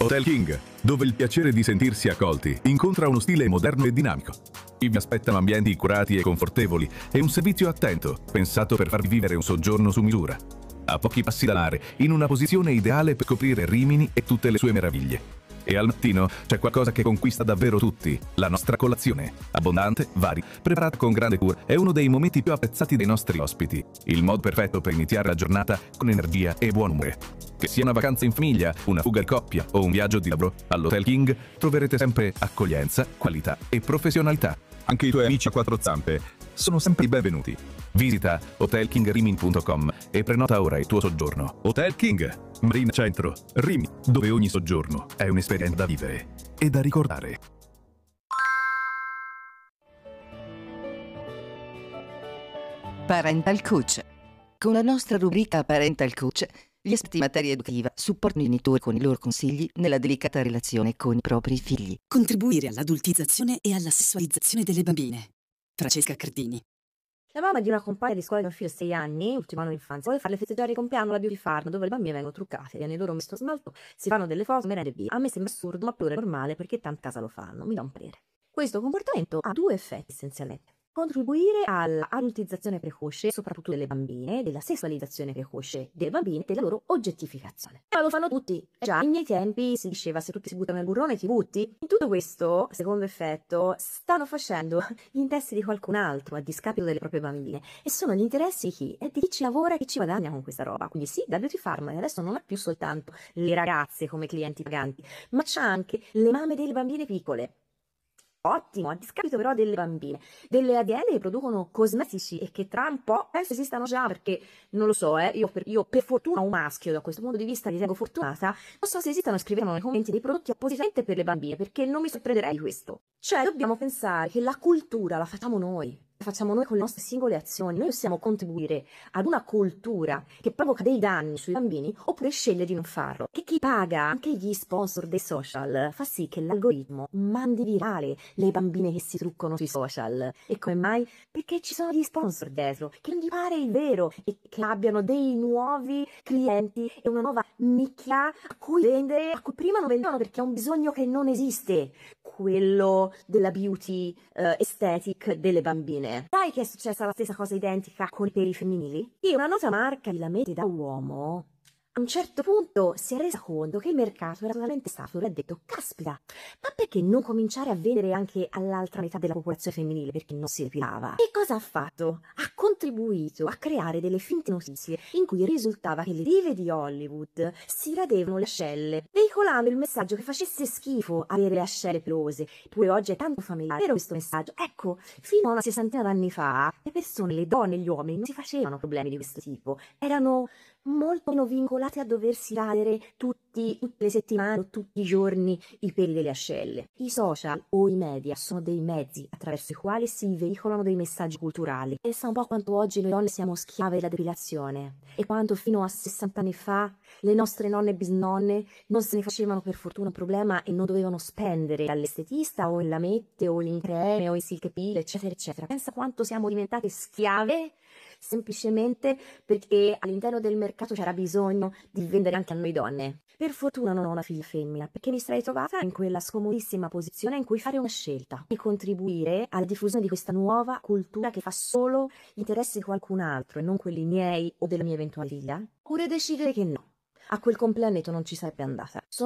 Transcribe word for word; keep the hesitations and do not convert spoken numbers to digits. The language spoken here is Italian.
Hotel King, dove il piacere di sentirsi accolti incontra uno stile moderno e dinamico. Qui vi aspettano ambienti curati e confortevoli e un servizio attento, pensato per farvi vivere un soggiorno su misura. A pochi passi dal mare, in una posizione ideale per scoprire Rimini e tutte le sue meraviglie. E al mattino c'è qualcosa che conquista davvero tutti, la nostra colazione. Abbondante, vari, preparata con grande cura, è uno dei momenti più apprezzati dei nostri ospiti. Il modo perfetto per iniziare la giornata con energia e buon umore. Che sia una vacanza in famiglia, una fuga in coppia o un viaggio di lavoro, all'Hotel King troverete sempre accoglienza, qualità e professionalità. Anche i tuoi amici a quattro zampe sono sempre i benvenuti. Visita hotel king rimini punto com e prenota ora il tuo soggiorno. Hotel King, Marina Centro, Rimini, dove ogni soggiorno è un'esperienza da vivere e da ricordare. Parental Coach. Con la nostra rubrica Parental Coach, gli esperti in materia educativa supportano i genitori con i loro consigli nella delicata relazione con i propri figli. Contribuire all'adultizzazione e alla sessualizzazione delle bambine. Francesca Cardini. La mamma di una compagna di scuola di un figlio di sei anni, ultimo anno di infanzia, vuole farle festeggiare il compleanno alla Beauty Farm, dove le bambine vengono truccate, viene loro messo smalto, si fanno delle foto, merende e via. A me sembra assurdo, ma pure normale, perché tante casa lo fanno, mi dà un parere. Questo comportamento ha due effetti essenzialmente. Contribuire all'adultizzazione precoce, soprattutto delle bambine, della sessualizzazione precoce delle bambine, della loro oggettificazione. Ma lo fanno tutti. Eh già, ai miei tempi si diceva se tutti si buttano nel burrone ti butti. In tutto questo, secondo effetto, stanno facendo gli interessi di qualcun altro a discapito delle proprie bambine. E sono gli interessi di chi? È di chi ci lavora e chi ci guadagna con questa roba. Quindi sì, da Beauty Farm adesso non ha più soltanto le ragazze come clienti paganti, ma c'ha anche le mamme delle bambine piccole. Ottimo, a discapito però delle bambine, delle aziende che producono cosmetici e che tra un po' penso esistano già, perché non lo so, eh, io, per, io per fortuna un maschio da questo punto di vista ritengo fortunata, non so se esistano, scrivevano nei commenti dei prodotti appositamente per le bambine, perché non mi sorprenderei di questo. Cioè dobbiamo pensare che la cultura la facciamo noi. La facciamo noi con le nostre singole azioni. Noi possiamo contribuire ad una cultura che provoca dei danni sui bambini oppure sceglie di non farlo. Che chi paga, anche gli sponsor dei social, fa sì che l'algoritmo mandi virale le bambine che si truccano sui social. E come mai? Perché ci sono gli sponsor dietro che non gli pare il vero e che abbiano dei nuovi clienti e una nuova nicchia a cui vendere, a cui prima non vendevano perché è un bisogno che non esiste, quello della beauty uh, aesthetic delle bambine. Sai che è successa la stessa cosa identica con i peli femminili? Che una nota marca di lamete da uomo a un certo punto si è resa conto che il mercato era totalmente saturo e ha detto caspita, ma perché non cominciare a vendere anche all'altra metà della popolazione femminile perché non si depilava? E cosa ha fatto? Ha contribuito a creare delle finte notizie in cui risultava che le dive di Hollywood si radevano le ascelle, veicolando il messaggio che facesse schifo avere le ascelle pelose. Pure oggi è tanto familiare vero questo messaggio. Ecco, fino a una sessantina d'anni fa le persone, le donne e gli uomini non si facevano problemi di questo tipo, erano molto meno vincolati a doversi radere tutti, tutte le settimane o tutti i giorni i peli delle ascelle. I social o i media sono dei mezzi attraverso i quali si veicolano dei messaggi culturali. Pensa un po' quanto oggi noi donne siamo schiave della depilazione e quanto fino a sessanta anni fa le nostre nonne e bisnonne non se ne facevano per fortuna un problema e non dovevano spendere all'estetista o in lamette o in creme o in silk peel eccetera eccetera. Pensa quanto siamo diventate schiave semplicemente perché all'interno del mercato c'era bisogno di vendere anche a noi donne. Per fortuna non ho una figlia femmina, perché mi sarei trovata in quella scomodissima posizione in cui fare una scelta e contribuire alla diffusione di questa nuova cultura che fa solo gli interessi di qualcun altro e non quelli miei o della mia eventuale figlia, oppure decidere che no, a quel compleanno non ci sarebbe andata.